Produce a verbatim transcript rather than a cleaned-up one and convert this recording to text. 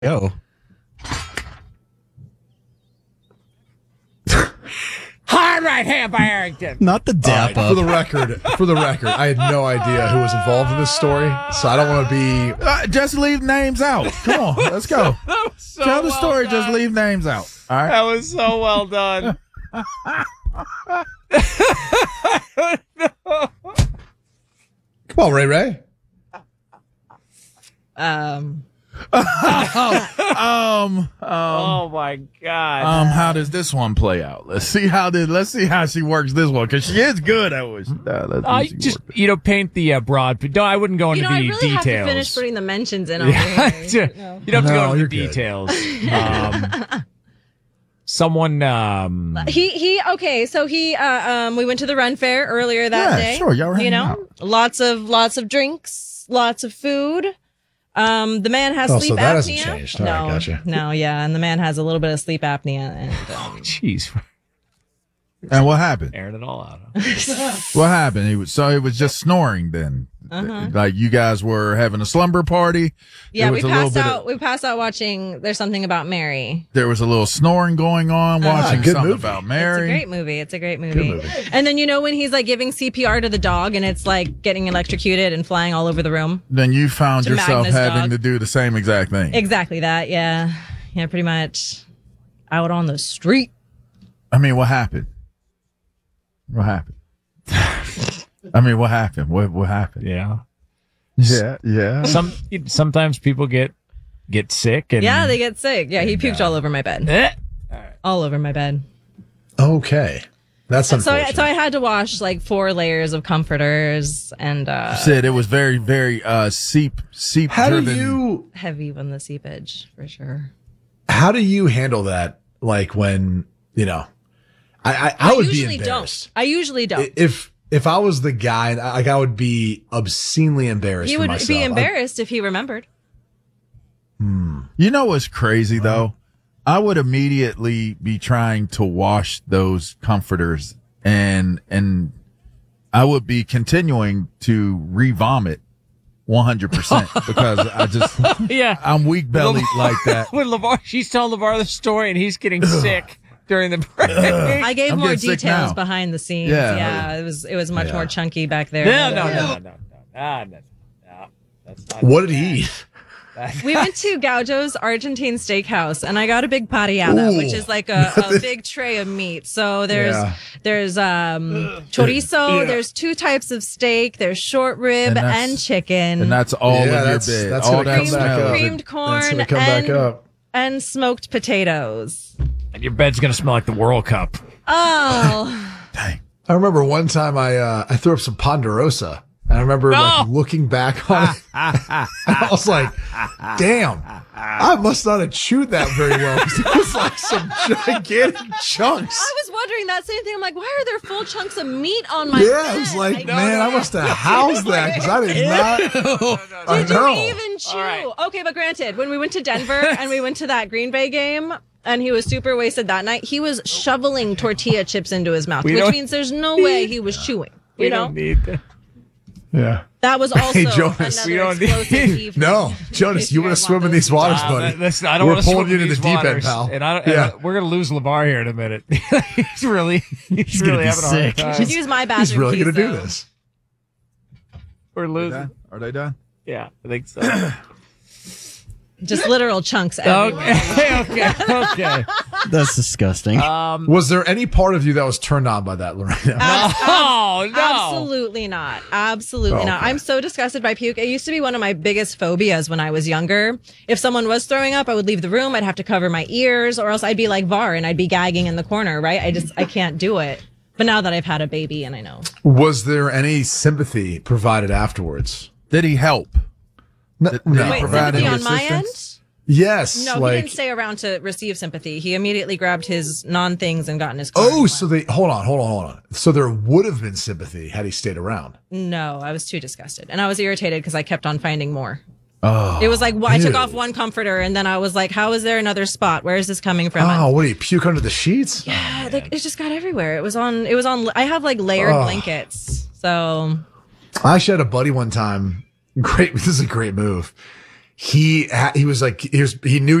Go. Hard right hand by Arrington. Not the dap Right, up. for the record, for the record, I had no idea who was involved in this story, so I don't want to be. Uh, just leave names out. Come on, let's go. That was so Tell the well story. done. Just leave names out. All right. That was so well done. Come on, Ray Ray. Um, Um. Um. Oh my god. Um. How does this one play out? Let's see how this. Let's see how she works this one because she is good at what she does. Let's see I she just work. you know paint the uh, broad. No, I wouldn't go you into know, I the really details. have to finish putting the mentions in over Yeah, here. you No. don't have to No, go into you're the good. details. Um, someone. Um, He he. Okay, so he. Uh, um, we went to the Ren Fair earlier that Yeah, day. sure, y'all were You hanging know, out. lots of lots of drinks, lots of food. Um, the man has Oh, sleep so that apnea. hasn't changed. All right, no, gotcha. no, yeah, and the man has a little bit of sleep apnea, and um, Jeez, And what happened? airing it all out. Huh? What happened? He was so it was just snoring then. Uh-huh. Like you guys were having a slumber party. yeah, There we was a little passed bit out. of- we passed out watching. There's something about Mary. There was a little snoring going on, watching good something movie. about It's a Mary. great movie. It's a great movie. movie. And then you know when he's like giving C P R to the dog and it's like getting electrocuted and flying all over the room. Then you found To yourself Magnus having dog. to do the same exact thing. Exactly that. Yeah, yeah, pretty much. Out on the street. I mean, what happened? What happened? I mean, what happened? What what happened? Yeah. Yeah, yeah. Some sometimes people get get sick and Yeah, they get sick. Yeah, he puked all over my bed. Eh. All over my bed. Okay, that's So I, unfortunate. so I had to wash like four layers of comforters and uh Said it was very, very uh seep seep how do driven. you heavy on the seepage for sure. how do you handle that? Like when you know, I I, I would be usually embarrassed don't. I usually don't. I- if if I was the guy. Like I would be obscenely embarrassed. he for would myself. be I- embarrassed if he remembered. You know what's crazy though? I would immediately be trying to wash those comforters and and I would be continuing to re-vomit one hundred percent because I just Yeah. I'm weak bellied like that. When LeVar, she's telling LeVar the story and he's getting sick during the break. I gave I'm more getting sick details now. behind the scenes. Yeah. Yeah, it was it was much Yeah. more chunky back there. No, no, no, no, no, no, no, no, no. That's not. What did he eat? We went to Gaucho's Argentine Steakhouse, and I got a big parrillada, Ooh. which is like a, a big tray of meat. So there's Yeah. there's um chorizo, Yeah. there's two types of steak, there's short rib And and, that's- chicken, And that's all Yeah, in your that's- bed. that's all gonna that come creamed, back smell. up. creamed That's corn, gonna come and, back up. and smoked potatoes. And your bed's gonna smell like the World Cup. Oh, Dang. I remember one time I uh, I threw up some Ponderosa, and I remember like No! looking back on it. I was like, "Damn, I must not have chewed that very well because it was like some gigantic chunks." I was wondering that same thing. I'm like, why are there full chunks of meat on my Yeah, bed? I was like, I "Man, I must have housed that because I did not." I Did you know. even chew? right. Okay, but granted, when we went to Denver and we went to that Green Bay game and he was super wasted that night, he was shoveling tortilla chips into his mouth, We which don't- means there's no way he was chewing. You We know, don't need that. Yeah. that was also Jonas, another we don't need- explosive evening. No, Jonas, If you want guys to swim in want these those. waters, Uh, buddy? listen, I don't We're want to pulling swim you in into these the deep end, waters, pal. And I don't, Yeah. and we're gonna lose LeVar here in a minute. he's really, he's, He's gonna really be having a hard sick. time. Just use my bathroom. He's really keys, going to do though. this. We're Are they losing. done? Are they done? Yeah, I think so. Just literal chunks everywhere. okay, okay, okay. That's disgusting. Um, Was there any part of you that was turned on by that, Lorena? oh no, Absolutely not. Absolutely Oh, not. okay. I'm so disgusted by puke. It used to be one of my biggest phobias when I was younger. If someone was throwing up, I would leave the room. I'd have to cover my ears, or else I'd be like Var and I'd be gagging in the corner, right? I just, I can't do it. But now that I've had a baby and I know. Was there any sympathy provided afterwards? Did he help? No. Did no. he Wait, provide sympathy any on my end? assistance? Yes. No, like, he didn't stay around to receive sympathy. He immediately grabbed his non-things and got in his car. oh, so they, hold on, hold on, hold on. So there would have been sympathy had he stayed around. No, I was too disgusted. And I was irritated because I kept on finding more. Oh. It was like, well, I took ew. off one comforter and then I was like, how is there another spot? Where is this coming from? Oh, what do you puke under the sheets? Yeah, like it just got everywhere. It was on. It was on. I have like layered Oh. blankets, so I actually had a buddy one time. Great. This is a great move. he ha- he was like he was he knew